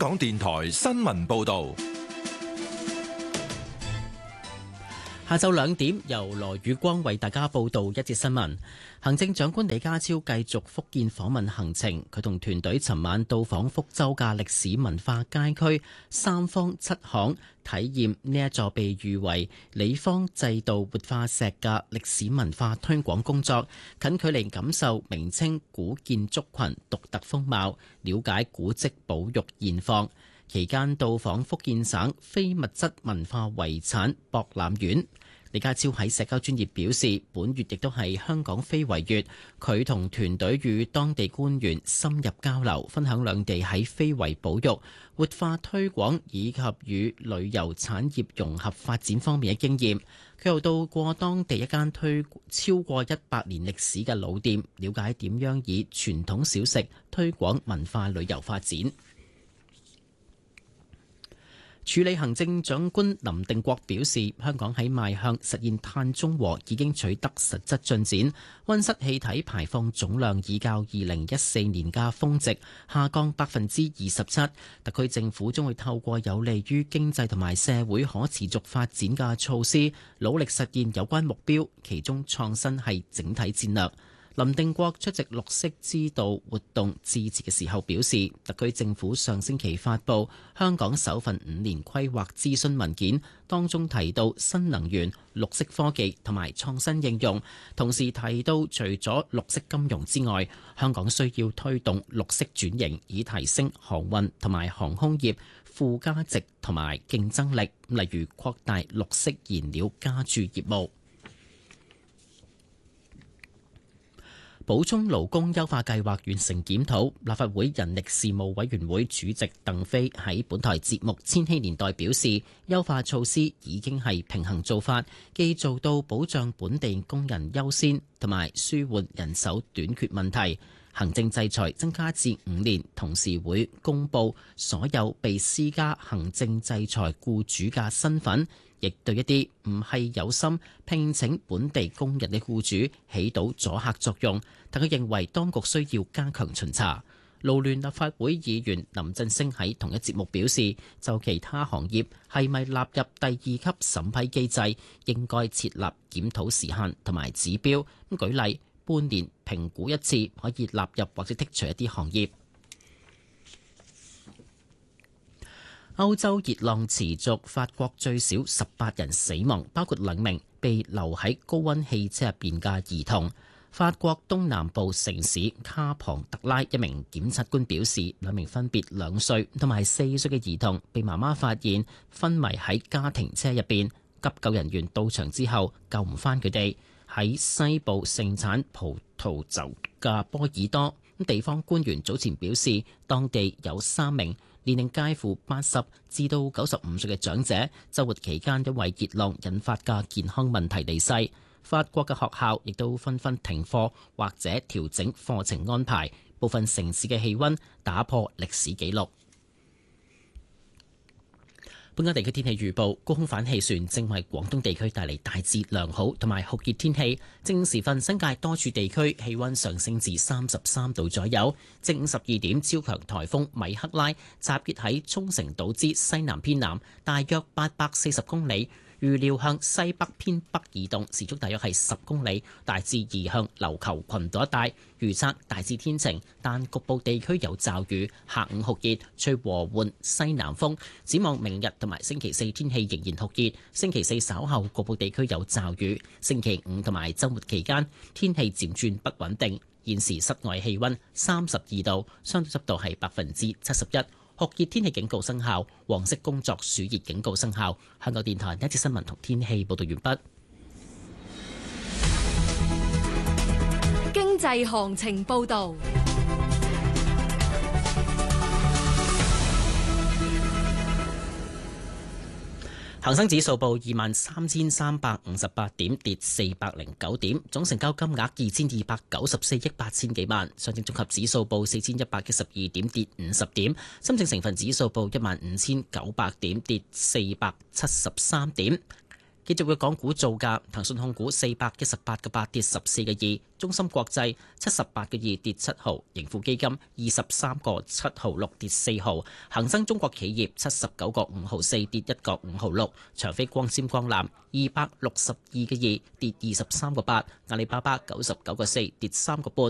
港電台新聞報道。 下晝2點，由羅宇光為大家報道一節新聞。行政長官李家超繼續福建訪問行程，佢同團隊尋晚到訪福州嘅歷史文化街區三坊七巷，體驗呢一座被譽為李方制度活化石嘅歷史文化推廣工作，近距離感受明清古建築群獨特風貌，了解古蹟保育現況。期間到訪福建省非物質文化遺產博覽園。李家超喺社交專頁表示，本月亦都係香港非遺月，佢同團隊與當地官員深入交流，分享兩地喺非遺保育、活化推廣以及與旅遊產業融合發展方面嘅經驗。佢又到過當地一間超過100年歷史嘅老店，了解點樣以傳統小食推廣文化旅遊發展。署理行政長官林定國表示，香港喺邁向實現碳中和已經取得實質進展，溫室氣體排放總量已較2014年嘅峰值下降27%。特區政府將會透過有利於經濟同埋社會可持續發展嘅措施，努力實現有關目標，其中創新係整體戰略。林定國出席綠色之道活動致辭嘅時候表示，特區政府上星期發布香港首份5年規劃諮詢文件，當中提到新能源、綠色科技同埋創新應用，同時提到除咗綠色金融之外，香港需要推動綠色轉型，以提升航運同埋航空業附加值同埋競爭力，例如擴大綠色燃料加注業務。補充勞工優化計劃完成檢討，立法會人力事務委員會主席鄧飛喺本台節目《千禧年代》表示，優化措施已經係平衡做法，既做到保障本地工人優先，同埋舒緩人手短缺問題。行政制裁增加至5年，同時會公布所有被施加行政制裁僱主嘅身份，亦對一啲唔係有心聘請本地工人嘅僱主起到阻嚇作用。但佢認為當局需要加強巡查。勞聯立法會議員林振昇喺同一節目表示，就其他行業係咪納入第2級審批機制，應該設立檢討時限同埋指標。舉例，半年評估一次，可以納入或者剔除一啲行業。歐洲熱浪持續，法國最少18人死亡，包括2名被留喺高溫汽車入邊嘅兒童。法國東南部城市卡龐特拉一名檢察官表示，2名分別2歲同埋4歲嘅兒童被媽媽發現昏迷喺家庭車入邊，急救人員到場之後救唔返佢哋。喺西部盛產葡萄酒嘅波爾多，地方官員早前表示，當地有3名年齡介乎80至到95歲嘅長者，週末期間因為熱浪引發嘅健康問題離世。法國嘅學校亦都紛紛停課或者調整課程安排，部分城市嘅氣溫打破歷史紀錄。本港地區天氣預報，高空反氣旋正為廣東地區帶嚟大致良好同埋酷熱天氣。正午時分，新界多處地區氣溫上升至33度左右。正午12點，超強颱風米克拉集結喺沖繩島之西南偏南，大約840公里。預料向西北偏北移動，時速大約係10公里，大致移向琉球群島一帶。預測大致天晴，但局部地區有驟雨。下午酷熱，吹和緩西南風。展望明日同埋星期4天氣仍然酷熱，星期4稍後局部地區有驟雨。星期5同埋週末期間天氣漸轉不穩定。現時室外氣溫32度，相對濕度係71%。酷熱天氣警告生效，黃色工作暑熱警告生效。香港電台一節新聞同天氣報道完畢。 經濟行情報道。 恒生指數報23,358點，跌409點，總成交金額2294億8千幾萬。上證綜合指數報4112點，跌50點。深證成分指數報15900點，跌473點。 繼續嘅港股造價，騰訊控股418.8跌14.2，中芯國際78.2跌7毫，盈富基金23.7跌4毫，恒生中國企業79.54跌1.5毫6，長飛光纖光纜262.2跌23.8，阿里巴巴99.4跌3個半，